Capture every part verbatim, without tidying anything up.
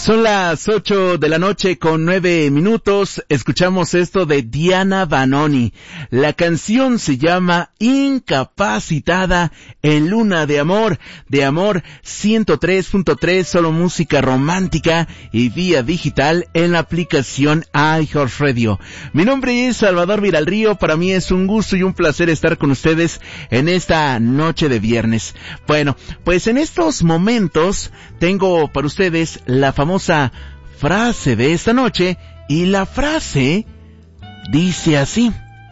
Son las ocho de la noche con nueve minutos. Escuchamos esto de Diana Vanoni. La canción se llama Incapacitada en Luna de Amor, de Amor ciento tres punto tres, solo música romántica y vía digital en la aplicación iHeartRadio. Mi nombre es Salvador Viralrío. Para mí es un gusto y un placer estar con ustedes en esta noche de viernes. Bueno, pues en estos momentos tengo para ustedes la famosa frase de esta noche, y la frase dice así: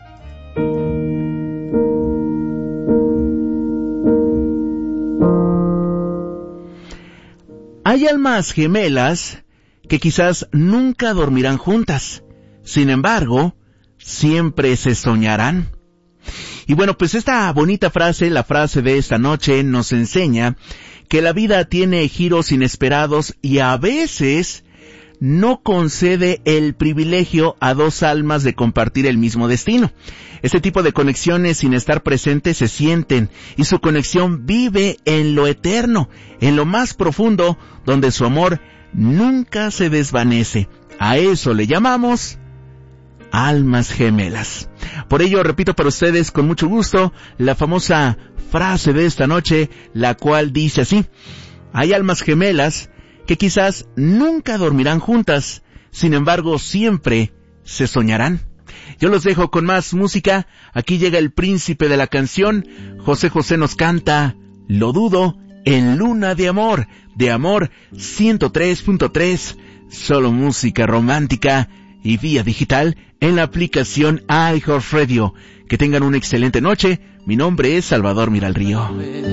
hay almas gemelas que quizás nunca dormirán juntas, sin embargo, siempre se soñarán. Y bueno, pues esta bonita frase, la frase de esta noche, nos enseña que la vida tiene giros inesperados y a veces no concede el privilegio a dos almas de compartir el mismo destino. Este tipo de conexiones sin estar presentes se sienten y su conexión vive en lo eterno, en lo más profundo, donde su amor nunca se desvanece. A eso le llamamos almas gemelas. Por ello, repito para ustedes con mucho gusto la famosa frase de esta noche, la cual dice así: hay almas gemelas que quizás nunca dormirán juntas, sin embargo siempre se soñarán. Yo los dejo con más música. Aquí llega el príncipe de la canción. José José nos canta Lo Dudo en Luna de Amor, de Amor ciento tres punto tres, solo música romántica y vía digital en la aplicación iHeartRadio. Que tengan una excelente noche. Mi nombre es Salvador Miralrío.